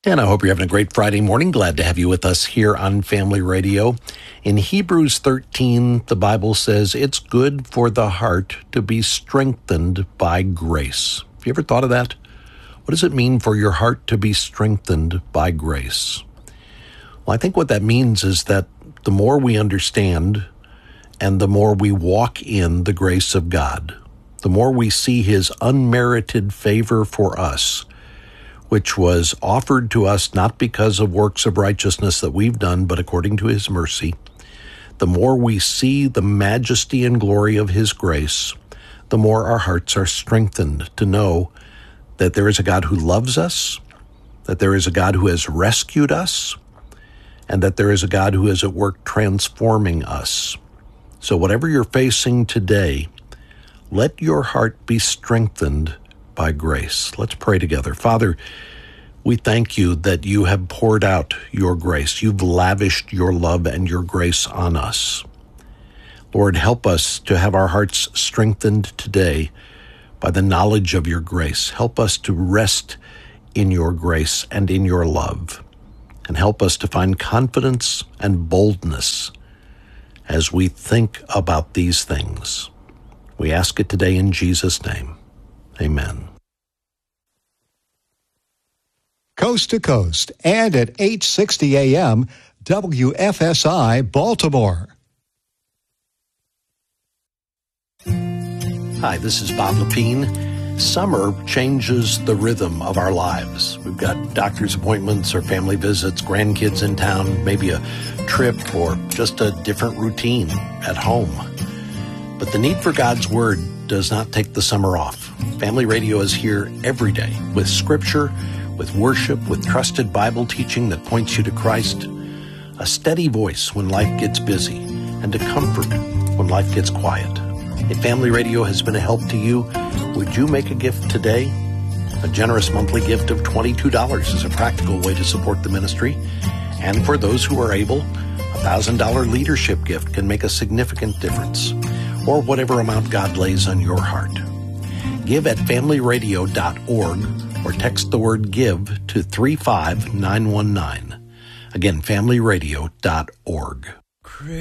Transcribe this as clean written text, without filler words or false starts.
And I hope you're having a great Friday morning. Glad to have you with us here on Family Radio. In Hebrews 13, the Bible says it's good for the heart to be strengthened by grace. Have you ever thought of that? What does it mean for your heart to be strengthened by grace? Well, I think what that means is that the more we understand and the more we walk in the grace of God, the more we see His unmerited favor for us, which was offered to us not because of works of righteousness that we've done, but according to His mercy, the more we see the majesty and glory of His grace, the more our hearts are strengthened to know that there is a God who loves us, that there is a God who has rescued us, and that there is a God who is at work transforming us. So whatever you're facing today, let your heart be strengthened by grace. Let's pray together. Father, we thank you that you have poured out your grace. You've lavished your love and your grace on us. Lord, help us to have our hearts strengthened today by the knowledge of your grace. Help us to rest in your grace and in your love. And help us to find confidence and boldness as we think about these things. We ask it today in Jesus' name. Amen. Coast to Coast and at 8:60 a.m. WFSI Baltimore. Hi, this is Bob Lepine. Summer changes the rhythm of our lives. We've got doctor's appointments or family visits, grandkids in town, maybe a trip or just a different routine at home. But the need for God's Word does not take the summer off. Family Radio is here every day with Scripture, with worship, with trusted Bible teaching that points you to Christ, a steady voice when life gets busy, and a comfort when life gets quiet. If Family Radio has been a help to you, would you make a gift today? A generous monthly gift of $22 is a practical way to support the ministry. And for those who are able, a $1,000 leadership gift can make a significant difference, or whatever amount God lays on your heart. Give at familyradio.org or text the word GIVE to 35919. Again, familyradio.org.